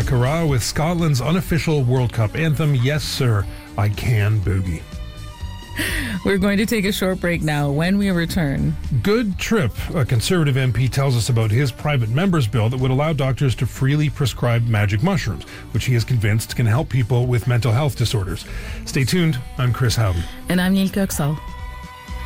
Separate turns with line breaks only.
Cara with Scotland's unofficial World Cup anthem, Yes Sir, I Can Boogie.
We're going to take a short break now. When we return,
Good Trip, a Conservative MP, tells us about his private member's bill that would allow doctors to freely prescribe magic mushrooms, which he is convinced can help people with mental health disorders. Stay tuned. I'm Chris Howden.
And I'm Neil Kirksall.